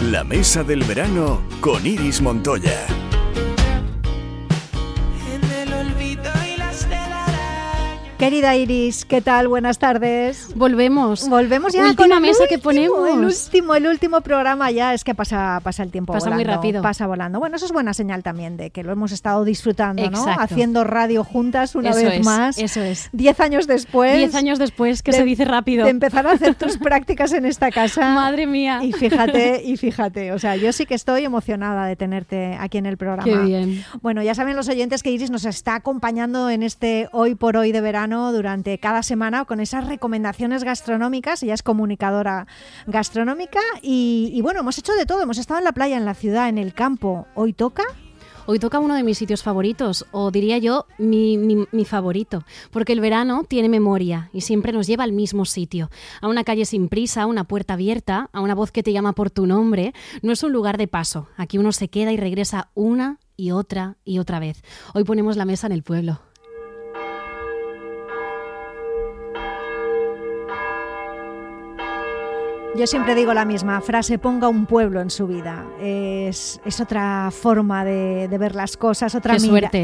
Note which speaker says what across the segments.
Speaker 1: La mesa del verano con Iris Montoya.
Speaker 2: Querida Iris, ¿qué tal? Buenas tardes.
Speaker 3: Volvemos ya
Speaker 2: última
Speaker 3: con la mesa que ponemos.
Speaker 2: El último programa ya, es que pasa el tiempo
Speaker 3: pasa
Speaker 2: volando.
Speaker 3: Muy rápido.
Speaker 2: Pasa volando. Bueno, eso es buena señal también de que lo hemos estado disfrutando, ¿no?
Speaker 3: Exacto.
Speaker 2: Haciendo radio juntas una vez más.
Speaker 3: Eso es.
Speaker 2: 10 años después.
Speaker 3: 10 años después, que se dice rápido.
Speaker 2: De empezar a hacer tus prácticas en esta casa.
Speaker 3: Madre mía.
Speaker 2: Y fíjate, o sea, yo sí que estoy emocionada de tenerte aquí en el programa.
Speaker 3: Qué bien.
Speaker 2: Bueno, ya saben los oyentes que Iris nos está acompañando en este Hoy por Hoy de verano durante cada semana con esas recomendaciones gastronómicas. Ella es comunicadora gastronómica y bueno, hemos hecho de todo. Hemos estado en la playa, en la ciudad, en el campo. ¿Hoy toca?
Speaker 3: Hoy toca uno de mis sitios favoritos, o diría yo, mi favorito, porque el verano tiene memoria y siempre nos lleva al mismo sitio, a una calle sin prisa, a una puerta abierta, a una voz que te llama por tu nombre. No es un lugar de paso, aquí uno se queda y regresa una y otra vez. Hoy ponemos la mesa en el pueblo.
Speaker 2: Yo siempre digo la misma frase, ponga un pueblo en su vida. Es otra forma de ver las cosas, otra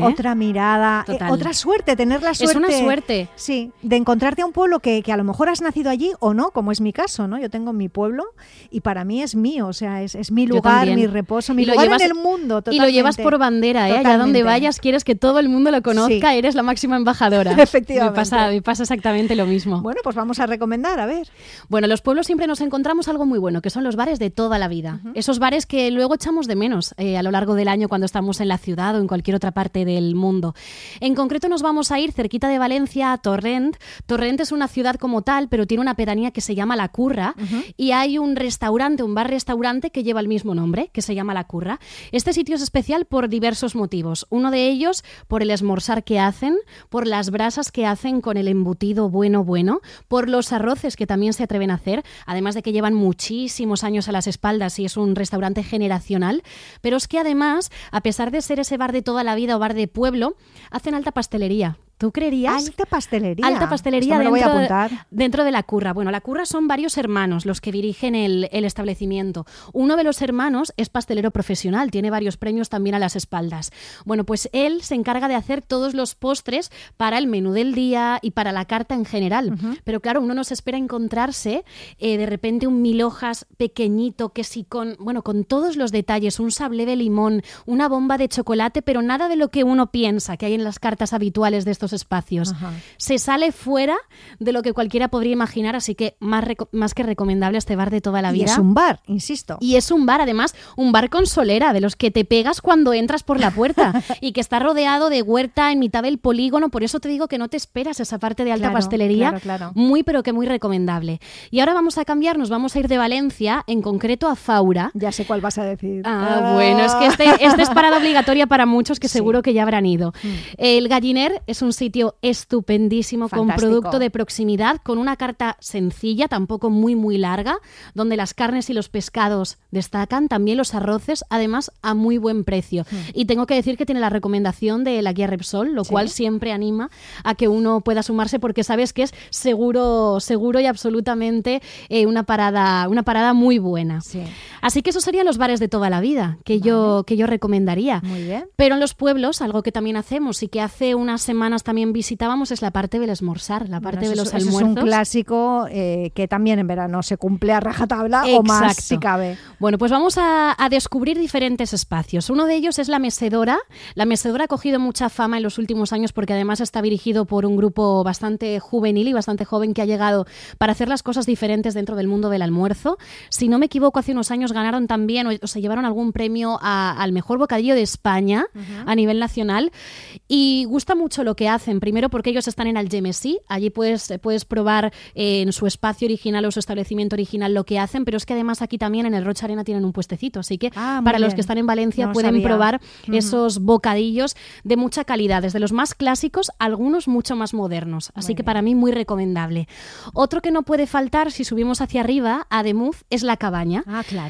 Speaker 2: mirada, otra suerte, tener la suerte.
Speaker 3: Es una suerte.
Speaker 2: Sí, de encontrarte a un pueblo que a lo mejor has nacido allí o no, como es mi caso, ¿no? Yo tengo mi pueblo y para mí es mío, o sea, es mi lugar, mi reposo, mi lugar en el mundo. Totalmente.
Speaker 3: Y lo llevas por bandera, ¿eh? Allá donde vayas quieres que todo el mundo lo conozca, sí. Eres la máxima embajadora.
Speaker 2: Efectivamente.
Speaker 3: Me pasa exactamente lo mismo.
Speaker 2: Bueno, pues vamos a recomendar, a ver.
Speaker 3: Bueno, los pueblos siempre nos encontramos algo muy bueno, que son los bares de toda la vida. Uh-huh. Esos bares que luego echamos de menos a lo largo del año cuando estamos en la ciudad o en cualquier otra parte del mundo. En concreto nos vamos a ir cerquita de Valencia a Torrent. Torrent es una ciudad como tal, pero tiene una pedanía que se llama La Curra, uh-huh. Y hay un bar-restaurante que lleva el mismo nombre, que se llama La Curra. Este sitio es especial por diversos motivos. Uno de ellos por el esmorzar que hacen, por las brasas que hacen con el embutido bueno, por los arroces que también se atreven a hacer, además de que llevan muchísimos años a las espaldas y es un restaurante generacional, pero es que además, a pesar de ser ese bar de toda la vida o bar de pueblo, hacen alta pastelería. ¿Tú creerías?
Speaker 2: Alta pastelería.
Speaker 3: Alta pastelería
Speaker 2: lo voy a apuntar.
Speaker 3: Dentro de La Curra. Bueno, La Curra son varios hermanos los que dirigen el establecimiento. Uno de los hermanos es pastelero profesional, tiene varios premios también a las espaldas. Bueno, pues él se encarga de hacer todos los postres para el menú del día y para la carta en general. Uh-huh. Pero claro, uno no se espera encontrarse de repente un 1000 hojas pequeñito que sí con todos los detalles, un sablé de limón, una bomba de chocolate, pero nada de lo que uno piensa que hay en las cartas habituales de estos espacios. Ajá. Se sale fuera de lo que cualquiera podría imaginar, así que más que recomendable este bar de toda la vida.
Speaker 2: Y es un bar, insisto.
Speaker 3: Y es un bar, además, un bar con solera, de los que te pegas cuando entras por la puerta y que está rodeado de huerta en mitad del polígono, por eso te digo que no te esperas esa parte de alta pastelería,
Speaker 2: claro.
Speaker 3: Muy pero que muy recomendable. Y ahora vamos a cambiar, nos vamos a ir de Valencia, en concreto a Faura.
Speaker 2: Ya sé cuál vas a decir.
Speaker 3: Bueno, es que este es parada obligatoria para muchos que seguro que ya habrán ido. El Galliner es un sitio estupendísimo, fantástico, con producto de proximidad, con una carta sencilla, tampoco muy larga, donde las carnes y los pescados destacan, también los arroces, además a muy buen precio. Y tengo que decir que tiene la recomendación de la guía Repsol, lo cual siempre anima a que uno pueda sumarse porque sabes que es seguro y absolutamente una parada muy buena. Sí. Así que esos serían los bares de toda la vida que yo recomendaría.
Speaker 2: Muy bien.
Speaker 3: Pero en los pueblos, algo que también hacemos y que hace unas semanas también visitábamos es la parte del esmorzar, la parte de los almuerzos.
Speaker 2: Es un clásico que también en verano se cumple a rajatabla. Exacto. O más si cabe.
Speaker 3: Bueno, pues vamos a descubrir diferentes espacios. Uno de ellos es La Mecedora. La Mecedora ha cogido mucha fama en los últimos años porque además está dirigido por un grupo bastante juvenil y bastante joven que ha llegado para hacer las cosas diferentes dentro del mundo del almuerzo. Si no me equivoco, hace unos años ganaron también o se llevaron algún premio al mejor bocadillo de España a nivel nacional y gusta mucho lo que hacen. Primero porque ellos están en Algemesí, allí puedes probar en su espacio original o su establecimiento original lo que hacen, pero es que además aquí también en el Rocha Arena tienen un puestecito, así que para los que están en Valencia pueden probar esos bocadillos de mucha calidad, desde los más clásicos, algunos mucho más modernos, así que para mí muy recomendable. Otro que no puede faltar si subimos hacia arriba, a Demuz, es La Cabaña.
Speaker 2: Claro.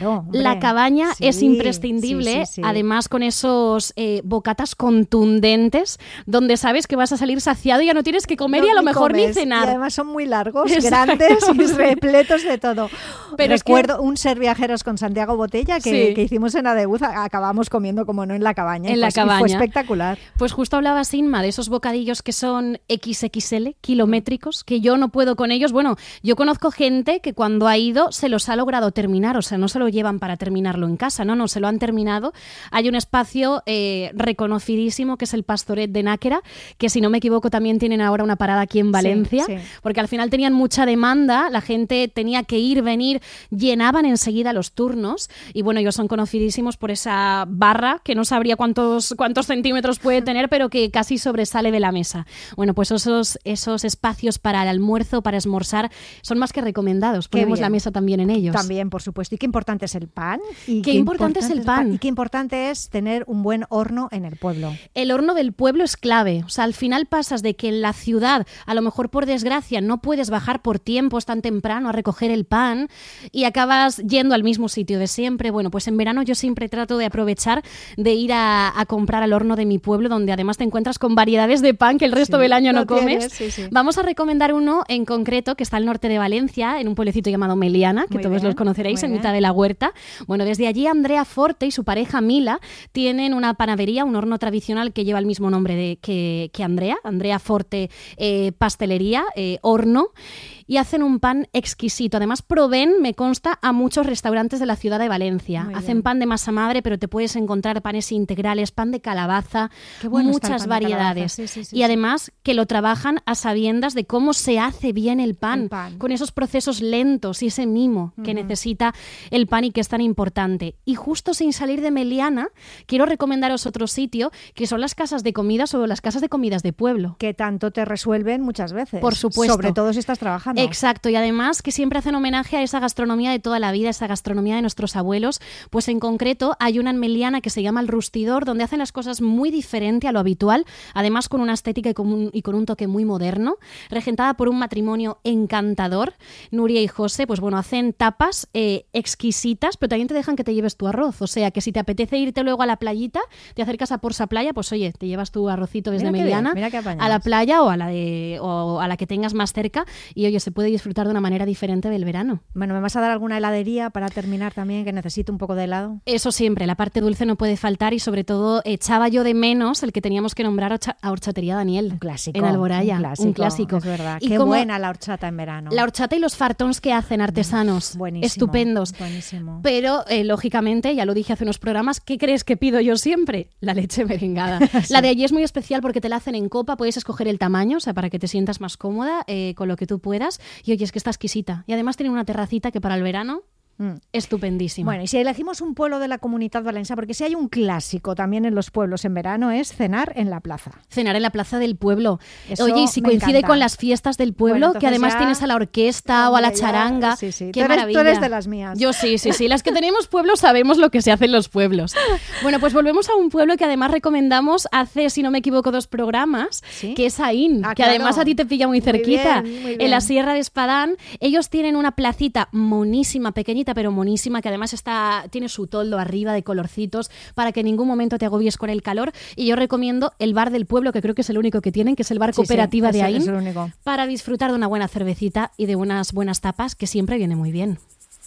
Speaker 2: Claro, hombre.
Speaker 3: La cabaña es imprescindible, además con esos bocatas contundentes donde sabes que vas a salir saciado y ya no tienes que comer y a lo mejor ni cenar.
Speaker 2: Y además son muy largos, grandes y repletos de todo. Pero recuerdo un Ser Viajeros con Santiago Botella que hicimos en Adeguz, acabamos comiendo como no en la cabaña.
Speaker 3: En la cabaña.
Speaker 2: Fue espectacular.
Speaker 3: Pues justo hablabas, Inma, de esos bocadillos que son XXL, kilométricos, que yo no puedo con ellos. Bueno, yo conozco gente que cuando ha ido se los ha logrado terminar, o sea, no se lo llevan para terminarlo en casa, no, se lo han terminado. Hay un espacio reconocidísimo que es el Pastoret de Náquera, que si no me equivoco también tienen ahora una parada aquí en Valencia, porque al final tenían mucha demanda, la gente tenía que ir, venir, llenaban enseguida los turnos y bueno, ellos son conocidísimos por esa barra que no sabría cuántos centímetros puede tener, pero que casi sobresale de la mesa. Bueno, pues esos espacios para el almuerzo, para esmorzar, son más que recomendados. Ponemos la mesa también en ellos.
Speaker 2: También, por supuesto. Y qué importante es el pan.
Speaker 3: Y qué importante es el pan.
Speaker 2: Y qué importante es tener un buen horno en el pueblo.
Speaker 3: El horno del pueblo es clave. O sea, al final pasas de que en la ciudad, a lo mejor por desgracia, no puedes bajar por tiempos tan temprano a recoger el pan y acabas yendo al mismo sitio de siempre. Bueno, pues en verano yo siempre trato de aprovechar de ir a comprar al horno de mi pueblo, donde además te encuentras con variedades de pan que el resto del año no comes. Vamos a recomendar uno en concreto que está al norte de Valencia, en un pueblecito llamado Meliana, que todos los conoceréis, en mitad de la huerta. Bueno, desde allí Andrea Forte y su pareja Mila tienen una panadería, un horno tradicional que lleva el mismo nombre que Andrea Forte Pastelería, horno, y hacen un pan exquisito. Además, proveen, me consta, a muchos restaurantes de la ciudad de Valencia. Hacen pan de masa madre, pero te puedes encontrar panes integrales, pan de calabaza, muchas variedades. Y además que lo trabajan a sabiendas de cómo se hace bien el pan, con esos procesos lentos y ese mimo que necesita el pan y que es tan importante. Y justo sin salir de Meliana, quiero recomendaros otro sitio, que son las casas de comidas o las casas de comidas de pueblo.
Speaker 2: Que tanto te resuelven muchas veces.
Speaker 3: Por supuesto.
Speaker 2: Sobre todo si estás trabajando.
Speaker 3: Exacto, y además que siempre hacen homenaje a esa gastronomía de toda la vida, esa gastronomía de nuestros abuelos. Pues en concreto hay una en Meliana que se llama El Rustidor, donde hacen las cosas muy diferente a lo habitual, además con una estética y con un toque muy moderno, regentada por un matrimonio encantador, Nuria y José. Pues bueno, hacen tapas exquisitas, pero también te dejan que te lleves tu arroz, o sea que si te apetece irte luego a la playita, te acercas a Porsa Playa, pues oye, te llevas tu arrocito desde Meliana a la playa o a la que tengas más cerca y oye, se puede disfrutar de una manera diferente del verano.
Speaker 2: Bueno, ¿me vas a dar alguna heladería para terminar también, que necesito un poco de helado?
Speaker 3: Eso siempre, la parte dulce no puede faltar y sobre todo echaba yo de menos el que teníamos que nombrar a Horchatería Daniel.
Speaker 2: Un clásico.
Speaker 3: En Alboraya.
Speaker 2: Un clásico. Es verdad. Qué buena la horchata en verano.
Speaker 3: La horchata y los fartons que hacen artesanos.
Speaker 2: Buenísimo.
Speaker 3: Estupendos.
Speaker 2: Buenísimo.
Speaker 3: Pero, lógicamente, ya lo dije hace unos programas, ¿qué crees que pido yo siempre? La leche merengada. La de allí es muy especial porque te la hacen en copa, puedes escoger el tamaño, o sea, para que te sientas más cómoda con lo que tú puedas. Y oye, es que está exquisita. Y además tiene una terracita que para el verano estupendísima.
Speaker 2: Bueno, y si elegimos un pueblo de la Comunitat Valenciana, porque si hay un clásico también en los pueblos en verano, es cenar en la plaza.
Speaker 3: Cenar en la plaza del pueblo.
Speaker 2: Eso
Speaker 3: oye, y si coincide
Speaker 2: encanta.
Speaker 3: Con las fiestas del pueblo, que además tienes a la orquesta o a la charanga.
Speaker 2: Sí, sí.
Speaker 3: Qué maravilla.
Speaker 2: Tú eres de las mías.
Speaker 3: Yo sí. Las que tenemos pueblos sabemos lo que se hace en los pueblos. Bueno, pues volvemos a un pueblo que además recomendamos hace, si no me equivoco, 2 programas, que es Aín, que
Speaker 2: claro.
Speaker 3: Además a ti te pilla muy cerquita.
Speaker 2: Muy bien.
Speaker 3: En la Sierra de Espadán. Ellos tienen una placita monísima, pequeñita pero monísima, que además tiene su toldo arriba de colorcitos para que en ningún momento te agobies con el calor. Y yo recomiendo el bar del pueblo, que creo que es el único que tienen, que es el bar Cooperativa de Aín,
Speaker 2: es el único.
Speaker 3: Para disfrutar de una buena cervecita y de unas buenas tapas, que siempre viene muy bien.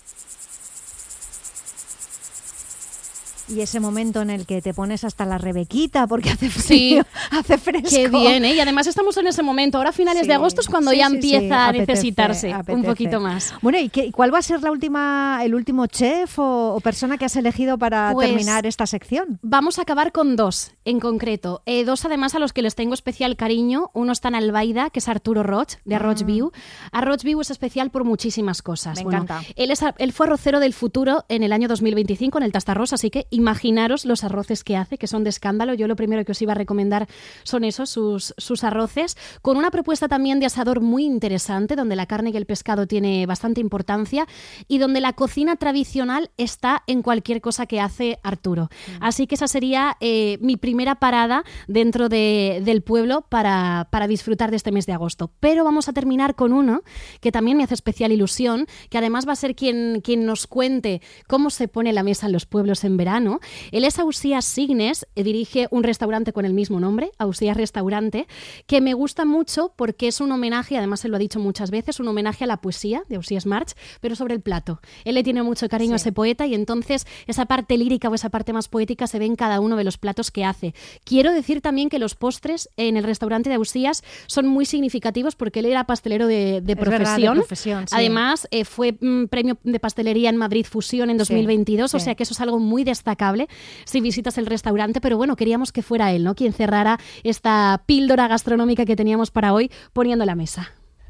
Speaker 2: Y ese momento en el que te pones hasta la rebequita porque hace frío, hace fresco.
Speaker 3: Qué bien, ¿eh? Y además estamos en ese momento. Ahora a finales de agosto es cuando ya empieza a necesitarse un poquito más.
Speaker 2: Bueno, ¿y cuál va a ser el último chef o persona que has elegido para terminar esta sección?
Speaker 3: Vamos a acabar con 2 en concreto. 2 además a los que les tengo especial cariño. Uno está en Albaida, que es Arturo Roig, de Arroig Viu. Arroig Viu es especial por muchísimas cosas.
Speaker 2: Me encanta.
Speaker 3: Él fue arrocero del futuro en el año 2025 en el Tastarrós, así que imaginaros los arroces que hace, que son de escándalo. Yo lo primero que os iba a recomendar son esos, sus arroces, con una propuesta también de asador muy interesante, donde la carne y el pescado tiene bastante importancia y donde la cocina tradicional está en cualquier cosa que hace Arturo. Así que esa sería mi primera parada dentro del pueblo para disfrutar de este mes de agosto. Pero vamos a terminar con uno que también me hace especial ilusión, que además va a ser quien nos cuente cómo se pone la mesa en los pueblos en verano. Él es Ausías Signes, dirige un restaurante con el mismo nombre, Ausías Restaurante, que me gusta mucho porque es un homenaje, además él lo ha dicho muchas veces, un homenaje a la poesía de Ausías March, pero sobre el plato. Él le tiene mucho cariño a ese poeta y entonces esa parte lírica o esa parte más poética se ve en cada uno de los platos que hace. Quiero decir también que los postres en el restaurante de Ausías son muy significativos porque él era pastelero de profesión.
Speaker 2: Sí.
Speaker 3: Además, fue premio de pastelería en Madrid Fusión en 2022, o sea que eso es algo muy destacable si visitas el restaurante, pero bueno, queríamos que fuera él, ¿no?, quien cerrara esta píldora gastronómica que teníamos para hoy poniendo la mesa.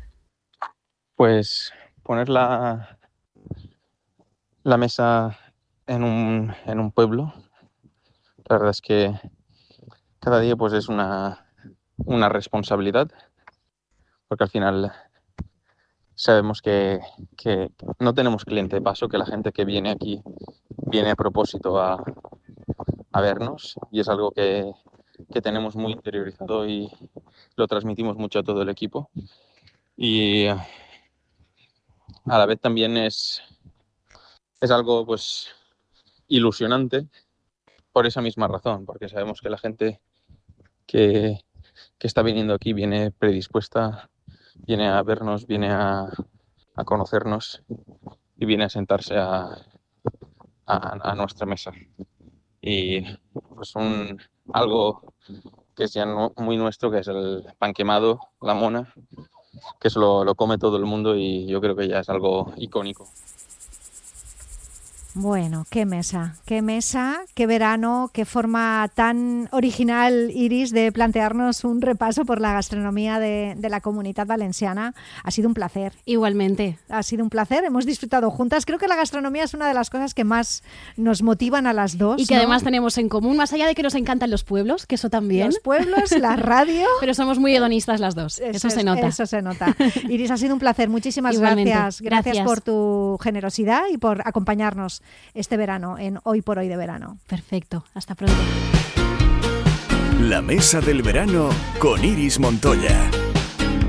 Speaker 4: Pues poner la mesa en un pueblo, la verdad es que cada día pues es una responsabilidad, porque al final sabemos que no tenemos cliente de paso, que la gente que viene aquí viene a propósito a vernos, y es algo que tenemos muy interiorizado y lo transmitimos mucho a todo el equipo. Y a la vez también es algo pues ilusionante por esa misma razón, porque sabemos que la gente que está viniendo aquí viene predispuesta, viene a vernos, viene a conocernos y viene a sentarse a nuestra mesa. Y pues algo que es ya muy nuestro, que es el pan quemado, la mona, que eso lo come todo el mundo y yo creo que ya es algo icónico.
Speaker 2: Bueno, qué mesa, qué verano, qué forma tan original, Iris, de plantearnos un repaso por la gastronomía de la Comunitat Valenciana. Ha sido un placer.
Speaker 3: Igualmente.
Speaker 2: Ha sido un placer, hemos disfrutado juntas. Creo que la gastronomía es una de las cosas que más nos motivan a las dos.
Speaker 3: Y que
Speaker 2: ¿no?
Speaker 3: además tenemos en común, más allá de que nos encantan los pueblos, que eso también.
Speaker 2: Los pueblos, la radio.
Speaker 3: Pero somos muy hedonistas las dos, eso se nota.
Speaker 2: Eso se nota. Iris, ha sido un placer, muchísimas gracias. Gracias por tu generosidad y por acompañarnos este verano en Hoy por Hoy de Verano.
Speaker 3: Perfecto, hasta pronto.
Speaker 1: La mesa del verano con Iris Montoya.